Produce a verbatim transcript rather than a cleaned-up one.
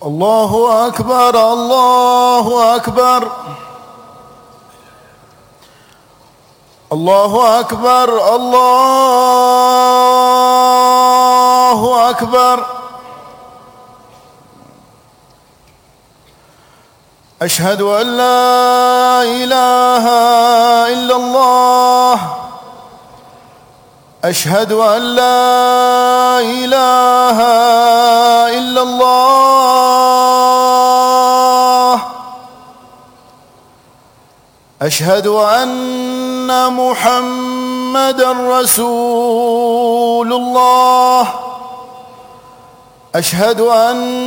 الله أكبر الله أكبر الله أكبر الله أكبر. أشهد أن لا إله إلا الله أشهد أن لا إله إلا الله أشهد أن محمدًا رسول الله أشهد أن